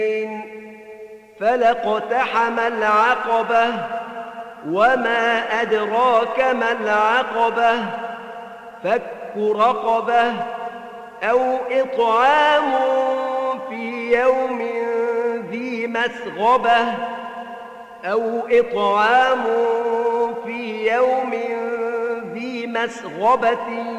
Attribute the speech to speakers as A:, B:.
A: فلاقتحم العقبة وما أدراك ما العقبة فك رقبة أو إطعام في يوم ذي مسغبة